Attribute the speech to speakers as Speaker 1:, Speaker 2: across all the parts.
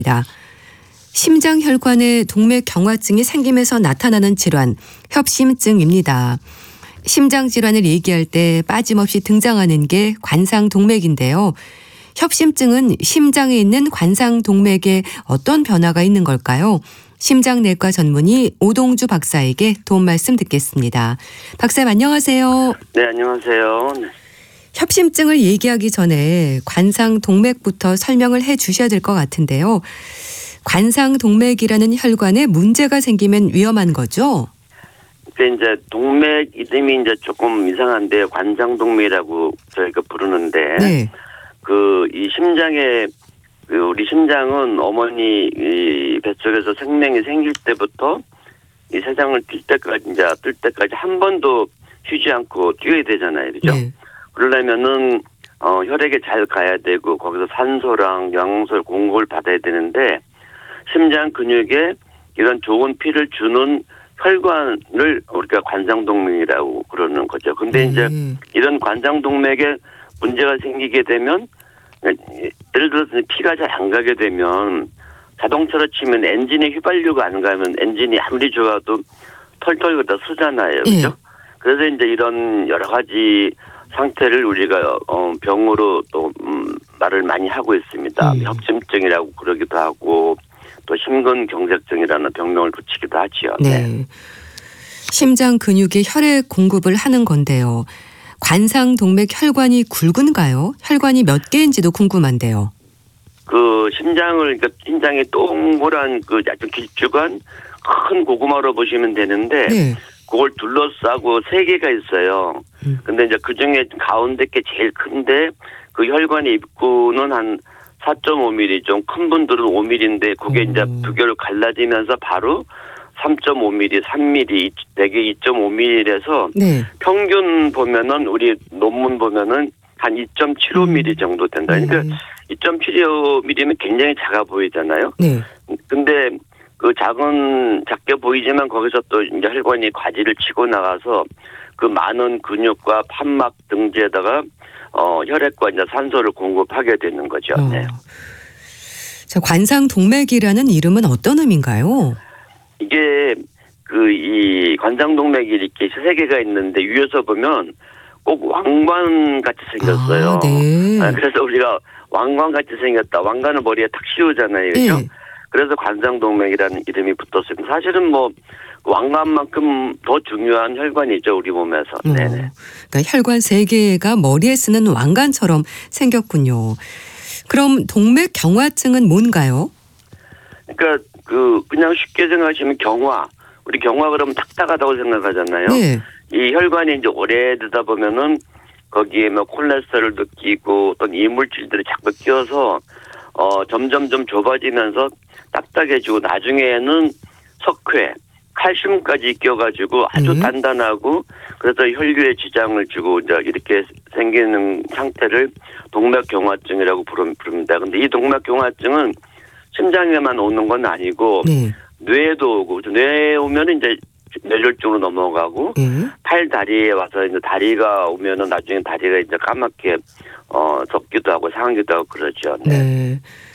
Speaker 1: 심장혈관에 동맥경화증이 생기면서 나타나는 질환, 협심증입니다. 심장질환을 얘기할 때 빠짐없이 등장하는 게 관상동맥인데요. 협심증은 심장에 있는 관상동맥에 어떤 변화가 있는 걸까요? 심장내과 전문의 오동주 박사에게 도움 말씀 듣겠습니다. 박사님 안녕하세요.
Speaker 2: 네, 안녕하세요.
Speaker 1: 협심증을 얘기하기 전에 관상동맥부터 설명을 해 주셔야 될 것 같은데요. 관상동맥이라는 혈관에 문제가 생기면 위험한 거죠?
Speaker 2: 이제 동맥 이름이 이제 조금 이상한데 관상동맥이라고 저희가 부르는데,
Speaker 1: 네.
Speaker 2: 이 심장에 우리 심장은 어머니 이 뱃속에서 생명이 생길 때부터 이 세상을 뜰 때까지 한 번도 쉬지 않고 뛰어야 되잖아요, 그죠?
Speaker 1: 네.
Speaker 2: 그러려면은 혈액에 잘 가야 되고 거기서 산소랑 영양소를 공급을 받아야 되는데 심장 근육에 이런 좋은 피를 주는 혈관을 우리가 관상동맥이라고 그러는 거죠. 근데 이제 이런 관상동맥에 문제가 생기게 되면 예를 들어서 피가 잘 안 가게 되면 자동차로 치면 엔진에 휘발유가 안 가면 엔진이 아무리 좋아도 털털 걷다 쓰잖아요. 그렇죠? 그래서 이제 이런 여러 가지 상태를 우리가 병으로 또 말을 많이 하고 있습니다. 협심증이라고 그러기도 하고 또 심근경색증이라는 병명을 붙이기도 하지요.
Speaker 1: 네. 심장 근육에 혈액 공급을 하는 건데요. 관상동맥 혈관이 굵은가요? 혈관이 몇 개인지도 궁금한데요.
Speaker 2: 심장이 동그란 약간 길쭉한 큰 고구마로 보시면 되는데
Speaker 1: 네.
Speaker 2: 그걸 둘러싸고 3개가 있어요. 근데 이제 그 중에 가운데 게 제일 큰데 그 혈관의 입구는 한 4.5mm, 좀 큰 분들은 5mm인데 그게 이제 두 개로 갈라지면서 바로 3.5mm, 3mm, 대개 2.5mm에서
Speaker 1: 네.
Speaker 2: 평균 보면은 우리 논문 보면은 한 2.75mm 정도 된다. 그러니까 2.75mm면 굉장히 작아 보이잖아요.
Speaker 1: 네. 근데
Speaker 2: 작게 보이지만 거기서 또 이제 혈관이 과지를 치고 나가서 그 많은 근육과 판막 등지에다가 혈액과 이제 산소를 공급하게 되는 거죠. 네.
Speaker 1: 자, 관상동맥이라는 이름은 어떤 의미인가요?
Speaker 2: 이게 이 관상동맥이 이렇게 3개가 있는데 위에서 보면 꼭 왕관 같이 생겼어요.
Speaker 1: 네.
Speaker 2: 그래서 우리가 왕관 같이 생겼다. 왕관을 머리에 탁 씌우잖아요. 그렇죠?
Speaker 1: 네.
Speaker 2: 그래서 관상동맥이라는 이름이 붙었습니다. 사실은 왕관만큼 더 중요한 혈관이죠, 우리 몸에서. 네네.
Speaker 1: 그러니까 혈관 3개가 머리에 쓰는 왕관처럼 생겼군요. 그럼 동맥경화증은 뭔가요?
Speaker 2: 그러니까 그냥 쉽게 생각하시면 우리 경화 그러면 딱딱하다고 생각하잖아요.
Speaker 1: 네.
Speaker 2: 이 혈관이 이제 오래되다 보면은 거기에 콜레스테롤도 끼고 어떤 이물질들이 자꾸 끼어서 점점 좁아지면서 딱딱해지고 나중에는 석회, 칼슘까지 껴가지고 아주 단단하고 그래서 혈류에 지장을 주고 이제 이렇게 생기는 상태를 동맥경화증이라고 부릅니다. 근데 이 동맥경화증은 심장에만 오는 건 아니고
Speaker 1: 네.
Speaker 2: 뇌에도 오고 뇌에 오면 이제 뇌졸중으로 넘어가고 팔 다리에 와서 이제 다리가 오면은 나중에 다리가 이제 까맣게 덥기도 하고 상하기도 하고 그러죠.
Speaker 1: 네.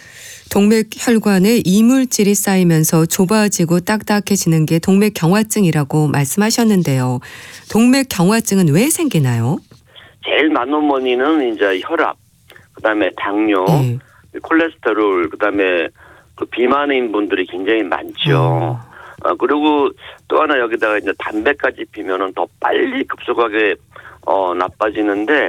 Speaker 1: 동맥혈관에 이물질이 쌓이면서 좁아지고 딱딱해지는 게 동맥경화증이라고 말씀하셨는데요. 동맥경화증은 왜 생기나요?
Speaker 2: 제일 많은 원인은 이제 혈압, 그다음에 당뇨, 콜레스테롤, 그다음에 비만인 분들이 굉장히 많죠. 그리고 또 하나 여기다가 이제 담배까지 피면은 더 빨리 급속하게 나빠지는데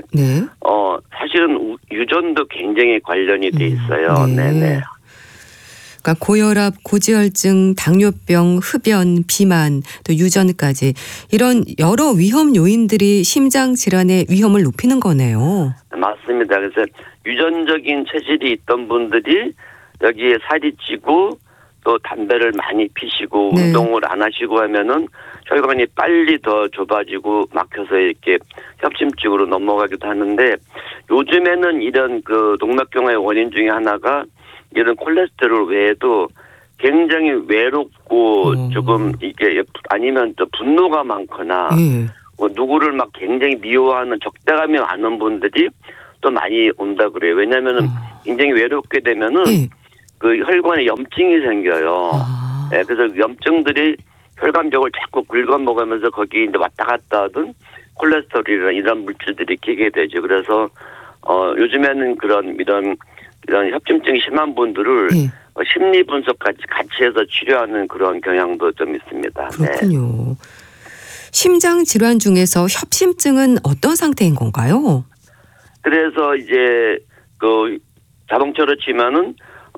Speaker 2: 사실은 유전도 굉장히 관련이 돼 있어요. 네네.
Speaker 1: 그러니까 고혈압, 고지혈증, 당뇨병, 흡연, 비만, 또 유전까지 이런 여러 위험 요인들이 심장 질환의 위험을 높이는 거네요.
Speaker 2: 맞습니다. 그래서 유전적인 체질이 있던 분들이 여기에 살이 찌고 또 담배를 많이 피시고 운동을 안 하시고 하면은 혈관이 빨리 더 좁아지고 막혀서 이렇게 협심증으로 넘어가기도 하는데 요즘에는 이런 동맥경화의 원인 중에 하나가 이런 콜레스테롤 외에도 굉장히 외롭고 조금 이게 아니면 또 분노가 많거나 누구를 막 굉장히 미워하는 적대감이 많은 분들이 또 많이 온다 그래요. 왜냐하면은 굉장히 외롭게 되면은 그 혈관에 염증이 생겨요.
Speaker 1: 아.
Speaker 2: 예, 그래서 염증들이 혈관벽을 자꾸 긁어먹으면서 거기 이제 왔다 갔다 하던 콜레스테롤이나 이런 물질들이 끼게 되죠. 그래서 요즘에는 이런 협심증이 심한 분들을
Speaker 1: 네.
Speaker 2: 심리 분석까지 같이 해서 치료하는 그런 경향도 좀 있습니다.
Speaker 1: 그렇군요. 심장 질환 중에서 협심증은 어떤 상태인 건가요?
Speaker 2: 그래서 이제 그 자동차로 치면은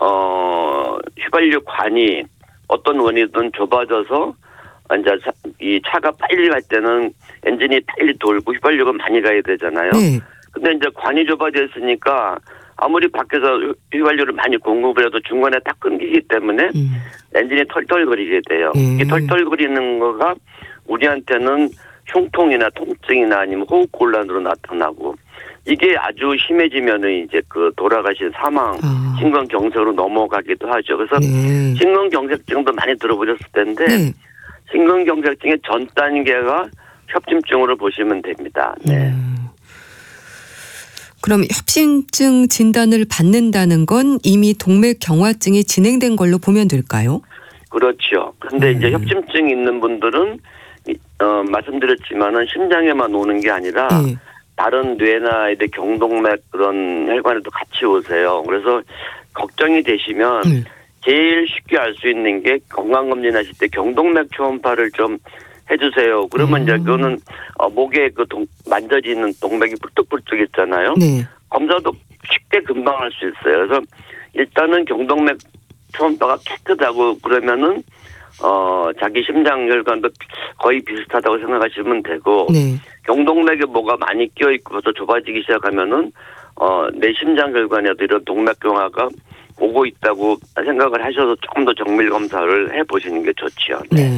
Speaker 2: 휘발유 관이 어떤 원이든 좁아져서 이제 이 차가 빨리 갈 때는 엔진이 빨리 돌고 휘발유가 많이 가야 되잖아요.
Speaker 1: 네.
Speaker 2: 근데 이제 관이 좁아져 있으니까 아무리 밖에서 휘발유를 많이 공급을 해도 중간에 딱 끊기기 때문에 엔진이 털털거리게 돼요. 이 털털거리는 거가 우리한테는 흉통이나 통증이나 아니면 호흡곤란으로 나타나고 이게 아주 심해지면은 이제 그 돌아가신 사망, 심근경색으로 넘어가기도 하죠. 그래서
Speaker 1: 네.
Speaker 2: 심근경색증도 많이 들어보셨을 텐데
Speaker 1: 네.
Speaker 2: 심근경색증의 전 단계가 협심증으로 보시면 됩니다. 네.
Speaker 1: 그럼 협심증 진단을 받는다는 건 이미 동맥경화증이 진행된 걸로 보면 될까요?
Speaker 2: 그렇죠. 근데 이제 협심증이 있는 분들은 말씀드렸지만은 심장에만 오는 게 아니라
Speaker 1: 네.
Speaker 2: 다른 뇌나 이제 경동맥 그런 혈관에도 같이 오세요. 그래서 걱정이 되시면 제일 쉽게 알 수 있는 게 건강검진하실 때 경동맥 초음파를 좀 해주세요. 그러면 이제 그거는 목에 그 만져지는 동맥이 뿔뚝뿔뚝 있잖아요.
Speaker 1: 네.
Speaker 2: 검사도 쉽게 금방 할 수 있어요. 그래서 일단은 경동맥 초음파가 깨끗하고 그러면은 자기 심장 혈관도 거의 비슷하다고 생각하시면 되고
Speaker 1: 네.
Speaker 2: 경동맥에 뭐가 많이 끼어 있고 또 좁아지기 시작하면은 내 심장 혈관에도 이런 동맥경화가 오고 있다고 생각을 하셔서 조금 더 정밀 검사를 해보시는 게 좋지요.
Speaker 1: 네.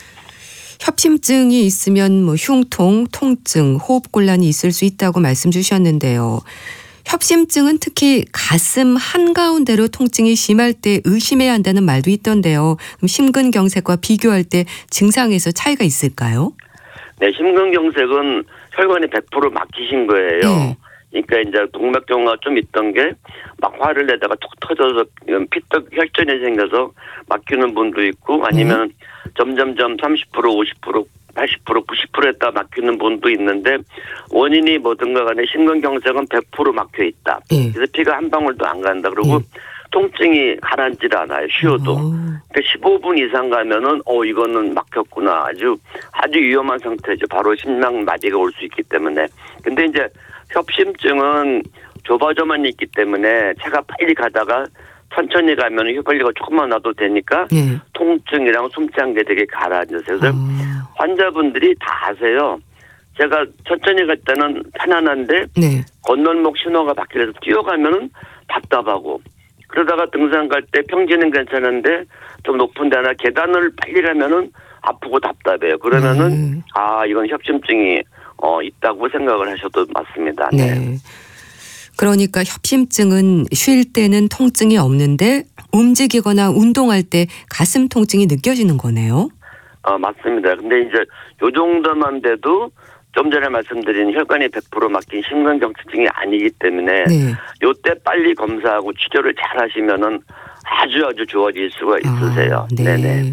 Speaker 1: 협심증이 있으면 뭐 흉통, 통증, 호흡곤란이 있을 수 있다고 말씀 주셨는데요. 협심증은 특히 가슴 한가운데로 통증이 심할 때 의심해야 한다는 말도 있던데요. 그럼 심근경색과 비교할 때 증상에서 차이가 있을까요?
Speaker 2: 네, 심근경색은 혈관이 100% 막히신 거예요.
Speaker 1: 네.
Speaker 2: 그러니까 이제 동맥경화가 좀 있던 게 막 화를 내다가 툭 터져서 피떡 혈전이 생겨서 막히는 분도 있고 아니면 점점점 30%, 50%, 80%, 90% 했다 막히는 분도 있는데 원인이 뭐든가 간에 심근경색은 100% 막혀 있다. 그래서 피가 한 방울도 안 간다. 그리고 통증이 가라앉질 않아요. 쉬어도. 그러니까 15분 이상 가면은 이거는 막혔구나. 아주 위험한 상태죠. 바로 심장마비가 올 수 있기 때문에. 근데 이제 협심증은 좁아져만 있기 때문에 차가 빨리 가다가 천천히 가면 휘발유가 조금만 놔도 되니까 통증이랑 숨찬 게 되게 가라앉으세요. 그래서 환자분들이 다 아세요. 제가 천천히 갈 때는 편안한데 건널목 신호가 바뀌어서 뛰어가면은 답답하고 그러다가 등산 갈 때 평지는 괜찮은데 좀 높은 데나 계단을 빨리 가면은 아프고 답답해요. 그러면은 이건 협심증이 있다고 생각을 하셔도 맞습니다.
Speaker 1: 네. 그러니까 협심증은 쉴 때는 통증이 없는데 움직이거나 운동할 때 가슴 통증이 느껴지는 거네요.
Speaker 2: 맞습니다. 근데 이제 요 정도만 돼도 좀 전에 말씀드린 혈관이 100% 막힌 심근경색증이 아니기 때문에 요때 빨리 검사하고 치료를 잘 하시면은 아주 좋아질 수가 있으세요. 네네.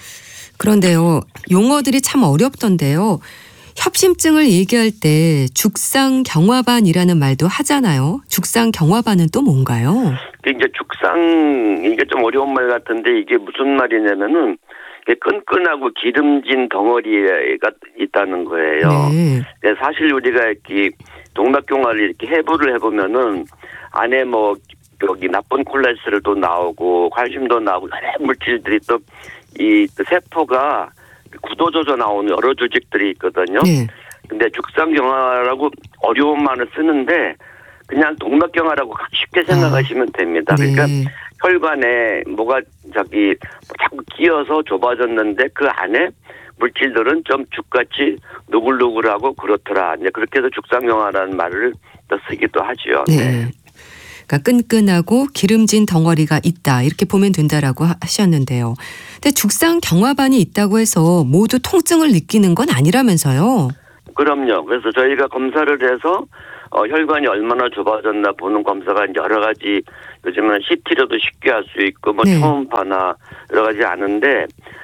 Speaker 1: 그런데요. 용어들이 참 어렵던데요. 협심증을 얘기할 때 죽상경화반이라는 말도 하잖아요. 죽상경화반은 또 뭔가요?
Speaker 2: 이제 이게 좀 어려운 말 같은데 이게 무슨 말이냐면은 끈끈하고 기름진 덩어리가 있다는 거예요. 네. 사실 우리가 이렇게 동맥경화를 이렇게 해부를 해보면은 안에 뭐 여기 나쁜 콜레스테롤도 나오고 칼슘도 나오고 여러 물질들이 또 이 세포가 굳어져서 나오는 여러 조직들이 있거든요. 근데 죽상경화라고 어려운 말을 쓰는데 그냥 동맥경화라고 쉽게 생각하시면 됩니다. 그러니까 혈관에 뭐가 자꾸 끼어서 좁아졌는데 그 안에 물질들은 좀 죽같이 누글누글하고 그렇더라. 이제 그렇게 해서 죽상경화라는 말을 또 쓰기도 하죠.
Speaker 1: 네. 그러니까 끈끈하고 기름진 덩어리가 있다. 이렇게 보면 된다라고 하셨는데요. 근데 죽상경화반이 있다고 해서 모두 통증을 느끼는 건 아니라면서요.
Speaker 2: 그럼요. 그래서 저희가 검사를 해서 혈관이 얼마나 좁아졌나 보는 검사가 여러 가지 요즘은 CT로도 쉽게 할 수 있고 뭐
Speaker 1: 네.
Speaker 2: 초음파나 여러 가지 아는데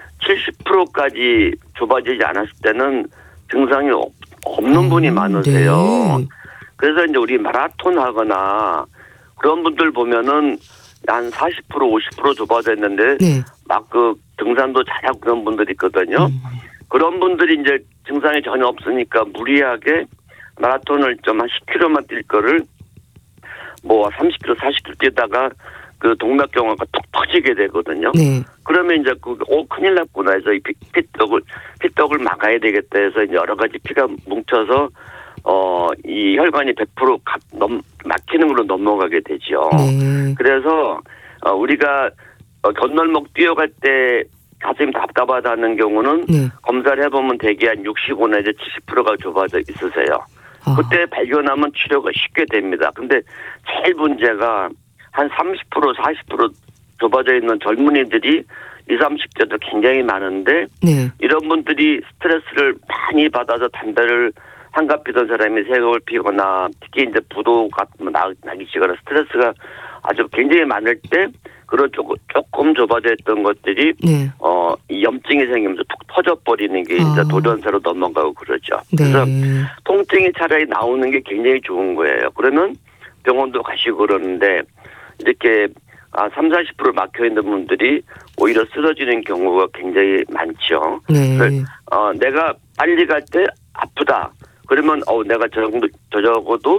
Speaker 2: 70%까지 좁아지지 않았을 때는 증상이 없는 분이 많으세요.
Speaker 1: 네.
Speaker 2: 그래서 이제 우리 마라톤 하거나 그런 분들 보면은 한 40% 50% 좁아져 있는데
Speaker 1: 네.
Speaker 2: 막 그 등산도 잘하고 그런 분들이 있거든요. 그런 분들이 이제 증상이 전혀 없으니까 무리하게 마라톤을 좀 한 10km만 뛸 거를 뭐 30km 40km 뛰다가 그 동맥경화가 톡 터지게 되거든요.
Speaker 1: 네.
Speaker 2: 그러면 이제 큰일 났구나 해서 이 피떡을 막아야 되겠다 해서 이제 여러 가지 피가 뭉쳐서 이 혈관이 100% 막히는 걸로 넘어가게 되죠.
Speaker 1: 네.
Speaker 2: 그래서 우리가 건널목 뛰어갈 때 가슴이 답답하다는 경우는
Speaker 1: 네. 검사를
Speaker 2: 해보면 대개 한 65 내지 70%가 좁아져 있으세요. 그때 발견하면 치료가 쉽게 됩니다. 근데 제일 문제가 한 30% 40% 좁아져 있는 젊은이들이 20, 30대도 굉장히 많은데
Speaker 1: 네.
Speaker 2: 이런 분들이 스트레스를 많이 받아서 담배를 한갑 피던 사람이 세갑을 피거나 특히 이제 부도 같은 나기 시거나 스트레스가 아주 굉장히 많을 때 그런 조금 좁아져 있던 것들이
Speaker 1: 네.
Speaker 2: 이 염증이 생기면서 툭 터져버리는 게 이제 돌연사로 넘어가고 그러죠.
Speaker 1: 네.
Speaker 2: 그래서 통증이 차라리 나오는 게 굉장히 좋은 거예요. 그러면 병원도 가시고 그러는데 이렇게 30-40% 막혀 있는 분들이 오히려 쓰러지는 경우가 굉장히 많죠.
Speaker 1: 네.
Speaker 2: 내가 빨리 갈 때 아프다. 그러면 내가 적어도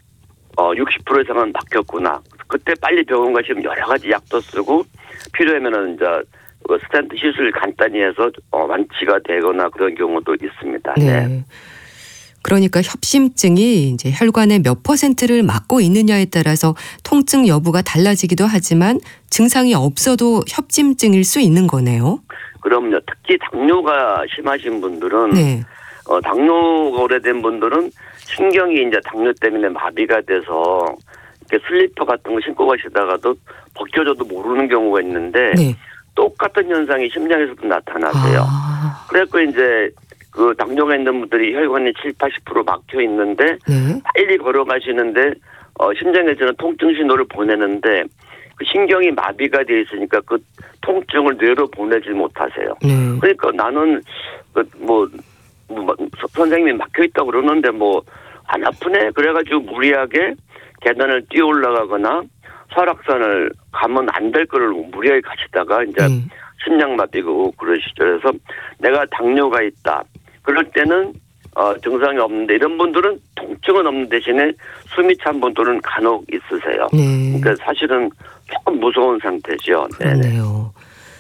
Speaker 2: 60% 이상은 막혔구나. 그때 빨리 병원 가시면 여러 가지 약도 쓰고 필요하면은 이제 스텐트 시술 간단히 해서 완치가 되거나 그런 경우도 있습니다.
Speaker 1: 네.
Speaker 2: 네.
Speaker 1: 그러니까 협심증이 이제 혈관의 몇 %를 막고 있느냐에 따라서 통증 여부가 달라지기도 하지만 증상이 없어도 협심증일 수 있는 거네요.
Speaker 2: 그럼요. 특히 당뇨가 심하신 분들은
Speaker 1: 네.
Speaker 2: 당뇨가 오래된 분들은 신경이 이제 당뇨 때문에 마비가 돼서 이렇게 슬리퍼 같은 거 신고 가시다가도 벗겨져도 모르는 경우가 있는데
Speaker 1: 네.
Speaker 2: 똑같은 현상이 심장에서도 나타나세요. 그래서 이제 그 당뇨가 있는 분들이 혈관이 70-80% 막혀 있는데
Speaker 1: 네.
Speaker 2: 빨리 걸어가시는데 심장에서는 통증 신호를 보내는데 그 신경이 마비가 돼 있으니까 그 통증을 뇌로 보내지 못하세요.
Speaker 1: 네.
Speaker 2: 그러니까 나는 선생님이 막혀 있다고 그러는데 안 아프네. 그래가지고 무리하게 계단을 뛰어 올라가거나 설악산을 가면 안 될 거를 무리하게 가시다가 이제 심장마비가 오고 그러시죠. 그래서 내가 당뇨가 있다. 그럴 때는 증상이 없는데 이런 분들은 통증은 없는 대신에 숨이 찬 분들은 간혹 있으세요.
Speaker 1: 네.
Speaker 2: 그러니까 사실은 조금 무서운 상태죠.
Speaker 1: 그러네요.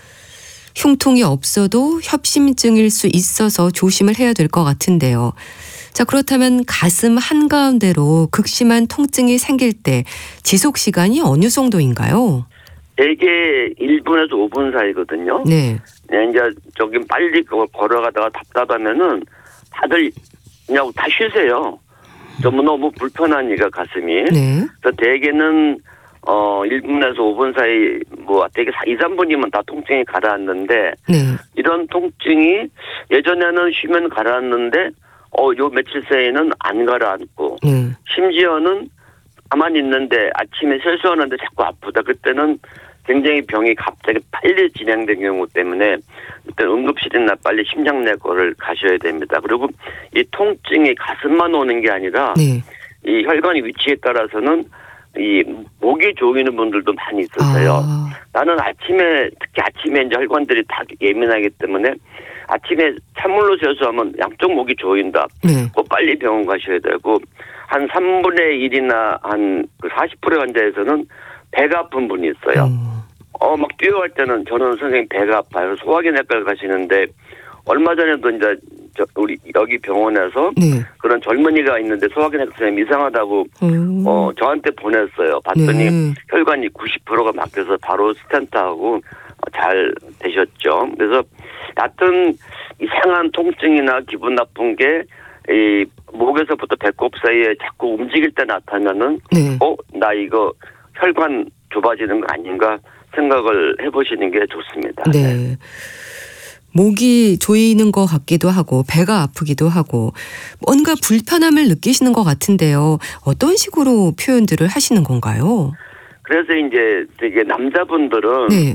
Speaker 1: 흉통이 없어도 협심증일 수 있어서 조심을 해야 될 것 같은데요. 자, 그렇다면 가슴 한가운데로 극심한 통증이 생길 때 지속 시간이 어느 정도인가요?
Speaker 2: 대개 1분에서 5분 사이거든요.
Speaker 1: 네.
Speaker 2: 네, 이제 빨리 걸어가다가 답답하면은 다들 그냥 다 쉬세요. 너무 불편하니까 가슴이.
Speaker 1: 네.
Speaker 2: 그래서 대개는 1분에서 5분 사이 되게 2, 3분이면 다 통증이 가라앉는데
Speaker 1: 네.
Speaker 2: 이런 통증이 예전에는 쉬면 가라앉는데 요 며칠 사이에는 안 가라앉고 심지어는 가만히 있는데 아침에 세수하는데 자꾸 아프다. 그때는 굉장히 병이 갑자기 빨리 진행된 경우 때문에 일단 응급실이나 빨리 심장내과를 가셔야 됩니다. 그리고 이 통증이 가슴만 오는 게 아니라 이 혈관의 위치에 따라서는 이 목이 조이는 분들도 많이 있었어요. 나는 특히 아침에 이제 혈관들이 다 예민하기 때문에 아침에 찬물로 세수하면 양쪽 목이 조인다. 꼭 빨리 병원 가셔야 되고 한 3분의 1이나 한 40%의 환자에서는 배가 아픈 분이 있어요. 막 뛰어갈 때는 저는 선생님 배가 아파요. 소화기 내과를 가시는데 얼마 전에도 이제 우리 여기 병원에서 그런 젊은이가 있는데 소화기 내과 선생님 이상하다고 저한테 보냈어요. 봤더니 혈관이 90%가 막혀서 바로 스텐트하고 잘 되셨죠. 그래서 하여튼 이상한 통증이나 기분 나쁜 게 이 목에서부터 배꼽 사이에 자꾸 움직일 때 나타나면은 나 이거 혈관 좁아지는 거 아닌가 생각을 해보시는 게 좋습니다.
Speaker 1: 네. 목이 조이는 것 같기도 하고 배가 아프기도 하고 뭔가 불편함을 느끼시는 것 같은데요. 어떤 식으로 표현들을 하시는 건가요?
Speaker 2: 그래서 이제 되게 남자분들은
Speaker 1: 네.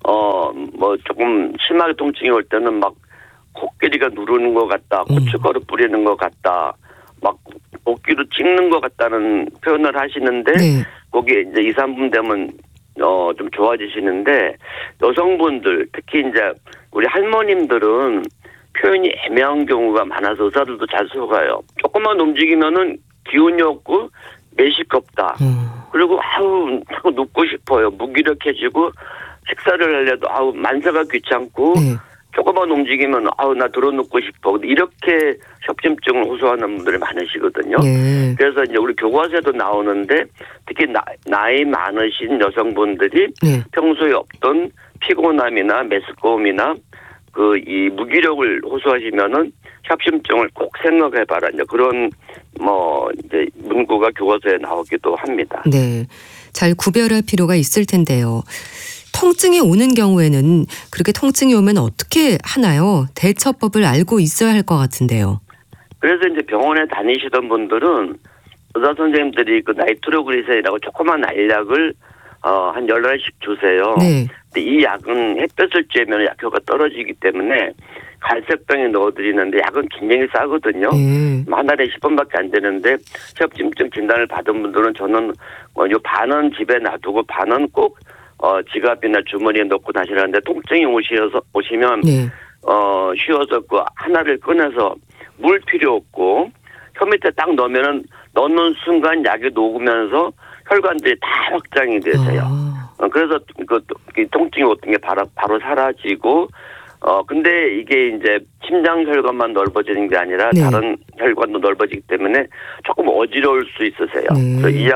Speaker 2: 뭐 조금 심하게 통증이 올 때는 막 코끼리가 누르는 것 같다, 고춧가루 뿌리는 것 같다, 막 복귀로 찍는 것 같다는 표현을 하시는데
Speaker 1: 네.
Speaker 2: 거기에 이제 2, 3분 되면 좀 좋아지시는데 여성분들 특히 이제 우리 할머님들은 표현이 애매한 경우가 많아서 의사들도 잘 속아요. 조금만 움직이면은 기운이 없고 매식겁다. 그리고 자꾸 눕고 싶어요. 무기력해지고 식사를 하려도 만사가 귀찮고
Speaker 1: 네.
Speaker 2: 조금만 움직이면 나 들어눕고 싶어. 이렇게 협심증을 호소하는 분들이 많으시거든요.
Speaker 1: 네.
Speaker 2: 그래서 이제 우리 교과서에도 나오는데 특히 나이 많으신 여성분들이
Speaker 1: 네.
Speaker 2: 평소에 없던 피곤함이나 메스꺼움이나 이 무기력을 호소하시면은 협심증을 꼭 생각해봐라. 이제 그런 이제 문구가 교과서에 나오기도 합니다.
Speaker 1: 네. 잘 구별할 필요가 있을 텐데요. 통증이 오는 경우에는 그렇게 통증이 오면 어떻게 하나요? 대처법을 알고 있어야 할 것 같은데요.
Speaker 2: 그래서 이제 병원에 다니시던 분들은 의사 선생님들이 그 나이트로그리세인이라고 조그만 알약을 한 10알씩 주세요.
Speaker 1: 네.
Speaker 2: 근데 이 약은 햇볕을 쬐면 약효가 떨어지기 때문에 갈색병에 넣어드리는데 약은 굉장히 싸거든요.
Speaker 1: 네.
Speaker 2: 한 달에 10번밖에 안 되는데 협심증 진단을 받은 분들은 저는 요 반은 집에 놔두고 반은 꼭 지갑이나 주머니에 넣고 다니는데 통증이 오시면
Speaker 1: 네.
Speaker 2: 쉬어서 그 하나를 꺼내서 물 필요 없고 혀 밑에 딱 넣으면은 넣는 순간 약이 녹으면서 혈관들이 다 확장이 되세요. 그래서 그 통증이 오는 게 바로 사라지고 근데 이게 이제 심장 혈관만 넓어지는 게 아니라
Speaker 1: 네.
Speaker 2: 다른 혈관도 넓어지기 때문에 조금 어지러울 수 있으세요.
Speaker 1: 네.
Speaker 2: 그래서 이